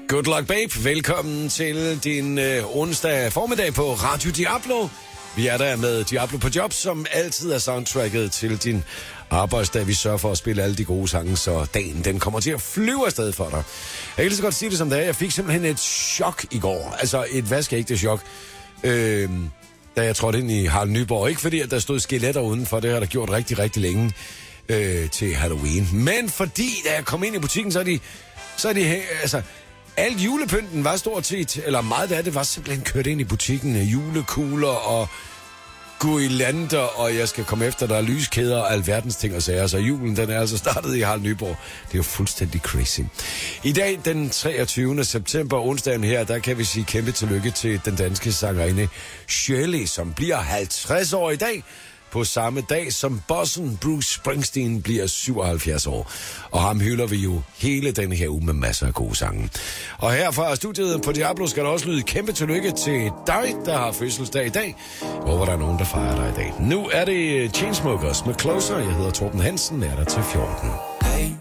Good luck, babe. Velkommen til din onsdag formiddag på Radio Diablo. Vi er der med Diablo på job, som altid er soundtracket til din arbejdsdag. Vi sørger for at spille alle de gode sange, så dagen den kommer til at flyve afsted for dig. Jeg kan lige så godt sige det som det er. Jeg fik simpelthen et chok i går. Altså et vaskeægte chok. Da jeg trådte ind i Harald Nyborg. Ikke fordi, at der stod skeletter udenfor. Det har der gjort rigtig, rigtig længe til Halloween. Men fordi, da jeg kom ind i butikken, så er de altså... Alt julepynten var stort set, eller meget af det var simpelthen kørt ind i butikken. Julekugler og guirlander, og jeg skal komme efter, der er lyskæder og alverdens ting og sager. Så julen, den er altså startet i Harald Nyborg. Det er jo fuldstændig crazy. I dag, den 23. september, onsdagen her, der kan vi sige kæmpe tillykke til den danske sangerinde Shirley, som bliver 50 år i dag. På samme dag som bossen Bruce Springsteen bliver 77 år. Og ham hylder vi jo hele denne her uge med masser af gode sange. Og her fra studiet på Diablo skal der også lyde kæmpe tillykke til dig, der har fødselsdag i dag. Jeg håber, der er nogen, der fejrer dig i dag. Nu er det Chainsmokers med Closer. Jeg hedder Torben Hansen, er der til 14.